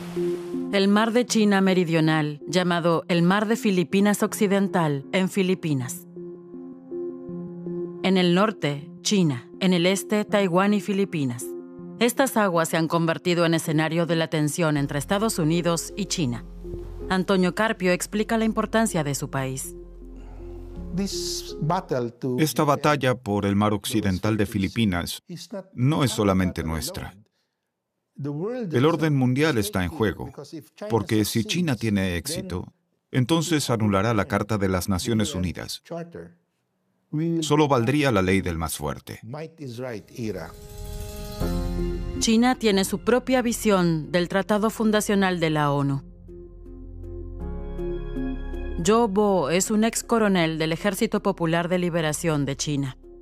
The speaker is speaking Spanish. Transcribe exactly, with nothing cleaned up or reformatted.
El mar de China Meridional, llamado el Mar de Filipinas Occidental, en Filipinas. En el norte, China. En el este, Taiwán y Filipinas. Estas aguas se han convertido en escenario de la tensión entre Estados Unidos y China. Antonio Carpio explica la importancia de su país. Esta batalla por el mar occidental de Filipinas no es solamente nuestra. El orden mundial está en juego, porque si China tiene éxito, entonces anulará la Carta de las Naciones Unidas. Solo valdría la ley del más fuerte. China tiene su propia visión del Tratado Fundacional de la ONU. Zhou Bo es un ex coronel del Ejército Popular de Liberación de China.